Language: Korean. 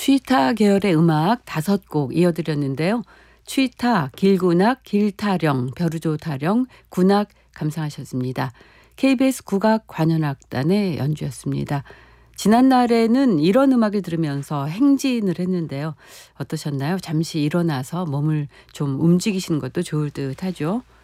취타 계열의 음악 5곡 이어드렸는데요. 취타, 길군악, 길타령, 벼루조 타령, 군악 감상하셨습니다. KBS 국악관현악단의 연주였습니다. 지난날에는 이런 음악을 들으면서 행진을 했는데요. 어떠셨나요? 잠시 일어나서 몸을 좀 움직이시는 것도 좋을 듯 하죠.